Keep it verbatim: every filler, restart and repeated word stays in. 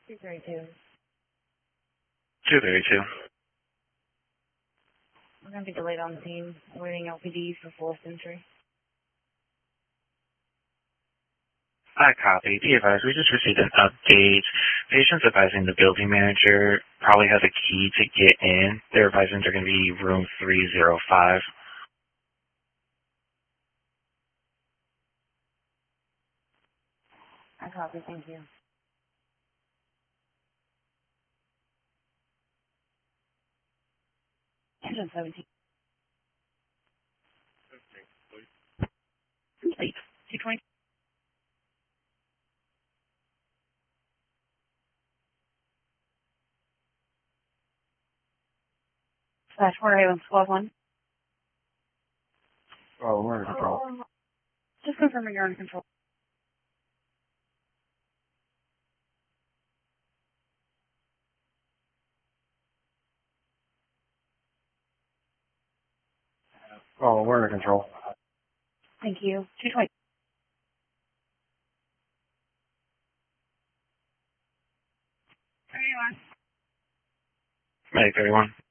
two thirty-two. two thirty-two. We're going to be delayed on the team. Awaiting L P D for fourth entry. I copy. Be advised, we just received an update. Patients advising the building manager probably has a key to get in. They're advising they're going to be room three oh five. I copy. Thank you. Engine seventeen. Complete. two twenty. Slash four A twelve one. Oh, we're in control. Just confirming you're in control. Oh, we're in control. Thank you. two twenty. There you are. Medic thirty-one.